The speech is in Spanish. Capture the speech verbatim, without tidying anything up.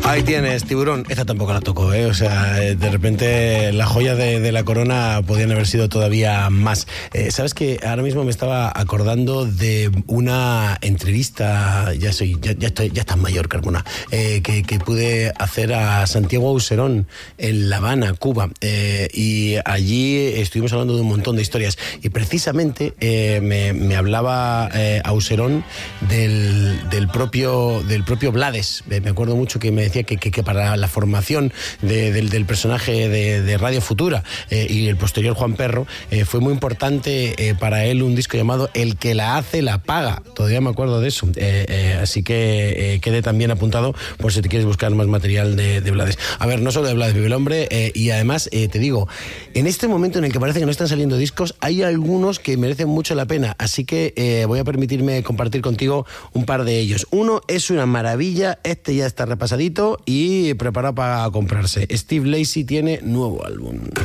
Ahí tienes, Tiburón. Esta tampoco la tocó, ¿eh? O sea, de repente las joyas de, de la corona podían haber sido todavía más. Eh, ¿Sabes qué? Ahora mismo me estaba acordando de una entrevista, ya soy, ya, ya estoy, ya estás mayor, Carmona, eh, que, que pude hacer a Santiago Auserón en La Habana, Cuba. Eh, y allí estuvimos hablando de un montón de historias. Y precisamente eh, me, me hablaba eh, Auserón del, del, propio, del propio Blades. Eh, me acuerdo mucho que me decía Que, que, que para la formación de, del, del personaje de, de Radio Futura eh, y el posterior Juan Perro eh, fue muy importante eh, para él un disco llamado El que la hace la paga. Todavía me acuerdo de eso. Eh, eh, así que eh, quede también apuntado por si te quieres buscar más material de, de Blades. A ver, no solo de Blades vive el hombre eh, y además eh, te digo, en este momento en el que parece que no están saliendo discos, hay algunos que merecen mucho la pena. Así que eh, voy a permitirme compartir contigo un par de ellos. Uno es una maravilla, este ya está repasadito y preparado para comprarse. Steve Lacy tiene nuevo álbum.